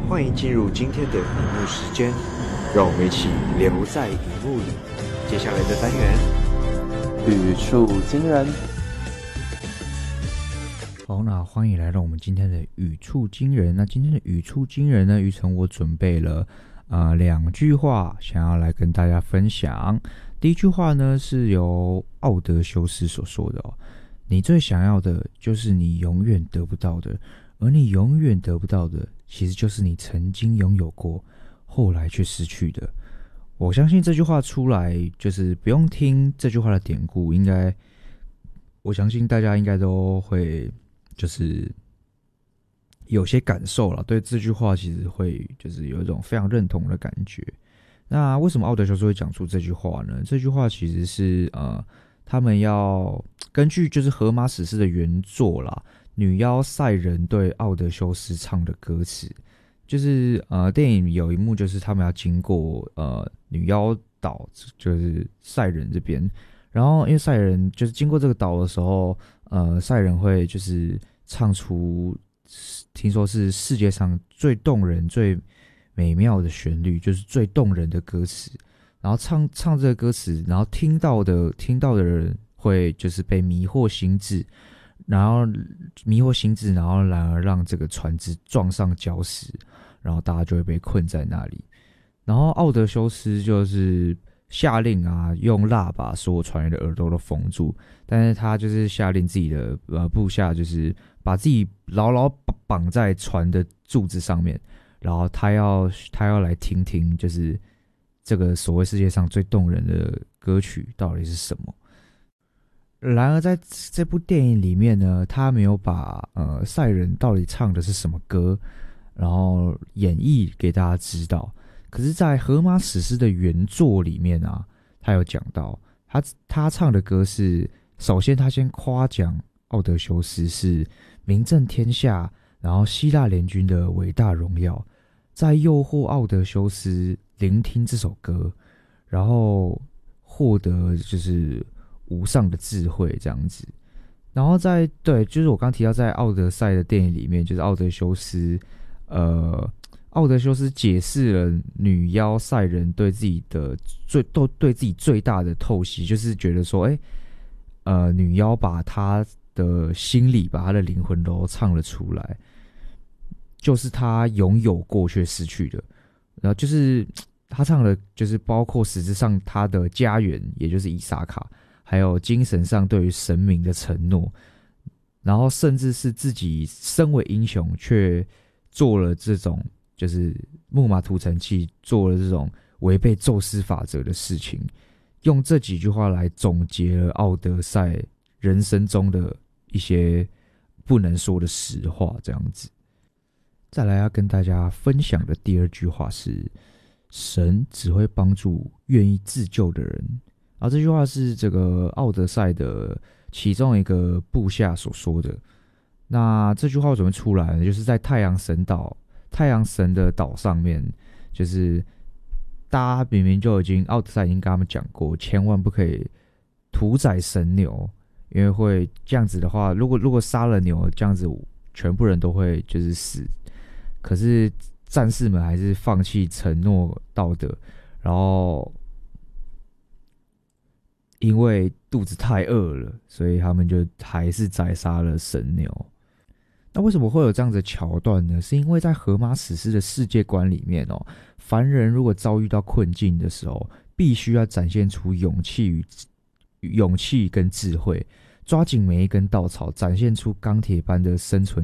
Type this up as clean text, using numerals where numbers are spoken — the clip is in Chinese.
欢迎进入今天的荧幕时间，让我们一起留在荧幕里。接下来的单元， 语触惊人。 好，那欢迎来到我们今天的语触惊人。那今天的语触惊人呢，于晨我准备了2句话，想要来跟大家分享。第一句话呢，是由奥德修斯所说的哦：你最想要的就是你永远得不到的，而你永远得不到的，其实就是你曾经拥有过，后来却失去的。我相信这句话出来，就是不用听这句话的典故，我相信大家应该都会就是有些感受了，对这句话其实会就是有一种非常认同的感觉。那为什么奥德修斯会讲出这句话呢？这句话其实是他们要根据就是荷马史诗的原作啦，女妖赛人对奥德修斯唱的歌词。就是电影有一幕就是他们要经过女妖岛，就是赛人这边，然后因为赛人就是经过这个岛的时候，赛人会就是唱出听说是世界上最动人、最美妙的旋律，就是最动人的歌词。然后唱这个歌词，然后听到的人会就是被迷惑心智，然后然而让这个船只撞上礁石，然后大家就会被困在那里。然后奥德修斯就是下令用蜡把所有船员的耳朵都封住，但是他就是下令自己的部下就是把自己牢牢绑在船的柱子上面，然后他要来听听就是这个所谓世界上最动人的歌曲到底是什么。然而在这部电影里面呢，他没有把赛人到底唱的是什么歌然后演绎给大家知道。可是在荷马史诗的原作里面他有讲到他唱的歌是，首先他先夸奖奥德修斯是名震天下，然后希腊联军的伟大荣耀，再诱惑奥德修斯聆听这首歌，然后获得就是无上的智慧这样子。然后就是我刚提到在奥德赛的电影里面，就是奥德修斯解释了女妖赛人对自己最大的透析，就是觉得说女妖把她的心理把她的灵魂都唱了出来，就是她拥有过却失去的。然后就是她唱的就是包括实质上她的家园，也就是伊萨卡，还有精神上对于神明的承诺，然后甚至是自己身为英雄却做了这种就是木马屠城器，做了这种违背宙斯法则的事情。用这几句话来总结了奥德赛人生中的一些不能说的实话这样子。再来要跟大家分享的第2句话是，神只会帮助愿意自救的人。这句话是这个奥德赛的其中一个部下所说的。那这句话怎么出来呢？就是在太阳神的岛上面，就是大家明明就奥德赛已经跟他们讲过，千万不可以屠宰神牛，因为会这样子的话，如果杀了牛，这样子全部人都会就是死。可是战士们还是放弃承诺道德，然后因为肚子太饿了，所以他们就还是宰杀了神牛。那为什么会有这样的桥段呢？是因为在荷马史诗的世界观里面凡人如果遭遇到困境的时候，必须要展现出勇气跟智慧，抓紧每一根稻草，展现出钢铁般的生存